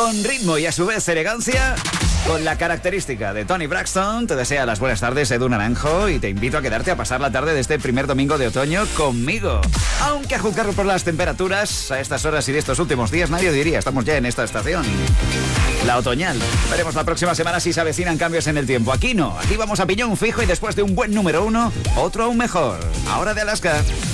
Con ritmo y a su vez elegancia, con la característica de Toni Braxton, te desea las buenas tardes Edu Naranjo y te invito a quedarte a pasar la tarde de este primer domingo de otoño conmigo. Aunque a juzgar por las temperaturas, a estas horas y de estos últimos días, nadie diría, estamos ya en esta estación. La otoñal. Veremos la próxima semana si se avecinan cambios en el tiempo. Aquí no, aquí vamos a piñón fijo y después de un buen número 1, otro aún mejor. Ahora de Alaska.